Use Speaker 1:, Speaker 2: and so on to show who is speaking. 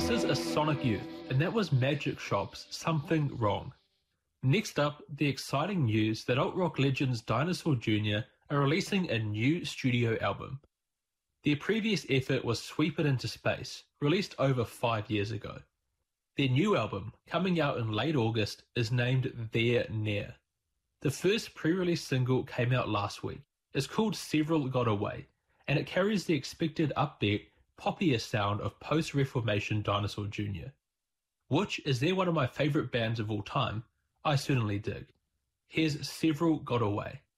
Speaker 1: This is a Sonic Youth, and that was Magic Shop's Something Wrong. Next up, the exciting news that alt rock legends Dinosaur Jr. are releasing a new studio album. Their previous effort was Sweep It Into Space, released over 5 years ago. Their new album, coming out in late August, is named There Near. The first pre-release single came out last week. It's called Several Got Away, and it carries the expected upbeat, poppier sound of post-Reformation Dinosaur Jr. Which, is they're one of my favourite bands of all time, I certainly dig. Here's Several Got Away.